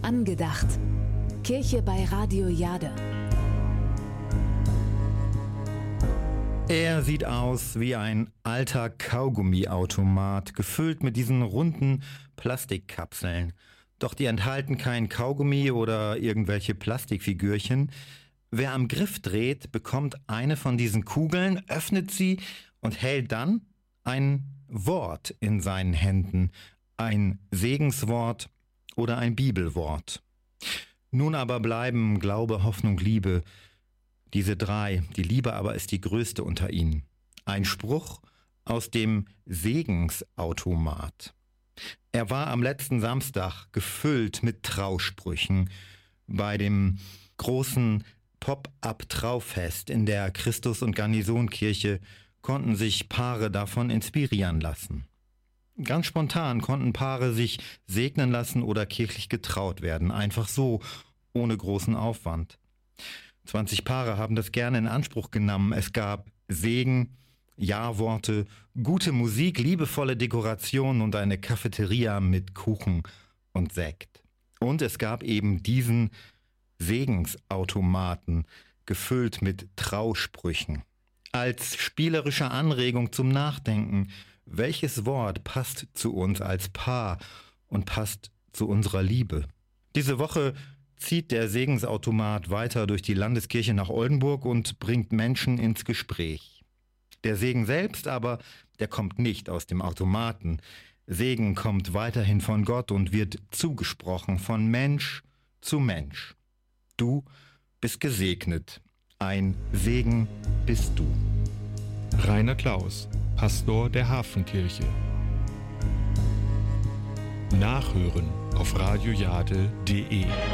Angedacht. Kirche bei Radio Jade. Er sieht aus wie ein alter Kaugummiautomat, gefüllt mit diesen runden Plastikkapseln. Doch die enthalten kein Kaugummi oder irgendwelche Plastikfigürchen. Wer am Griff dreht, bekommt eine von diesen Kugeln, öffnet sie und hält dann ein Wort in seinen Händen. Ein Segenswort oder ein Bibelwort. Nun aber bleiben Glaube, Hoffnung, Liebe, diese drei. Die Liebe aber ist die größte unter ihnen. Ein Spruch aus dem Segensautomat. Er war am letzten Samstag gefüllt mit Trausprüchen bei dem großen Pop-up-Traufest in der Christus- und Garnisonkirche konnten sich Paare davon inspirieren lassen. Ganz spontan konnten Paare sich segnen lassen oder kirchlich getraut werden, einfach so, ohne großen Aufwand. 20 Paare haben das gerne in Anspruch genommen. Es gab Segen, Ja-Worte, gute Musik, liebevolle Dekoration und eine Cafeteria mit Kuchen und Sekt. Und es gab eben diesen Segensautomaten, gefüllt mit Trausprüchen. Als spielerische Anregung zum Nachdenken, welches Wort passt zu uns als Paar und passt zu unserer Liebe? Diese Woche zieht der Segensautomat weiter durch die Landeskirche nach Oldenburg und bringt Menschen ins Gespräch. Der Segen selbst aber, der kommt nicht aus dem Automaten. Segen kommt weiterhin von Gott und wird zugesprochen von Mensch zu Mensch. Du bist gesegnet. Ein Segen bist du. Rainer Klaus, Pastor der Hafenkirche. Nachhören auf radiojade.de